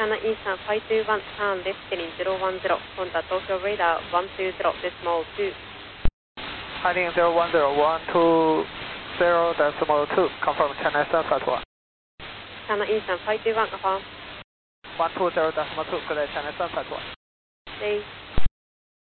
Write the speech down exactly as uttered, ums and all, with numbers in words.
China Eastern five two one, turn left heading zero one zero, contact Tokyo radar one two zero decimal two. Heading zero one zero, one two zero decimal two, confirm China Eastern flight one. China Eastern five two one, confirm. one two zero decimal two, good day, China Eastern flight one. Stay.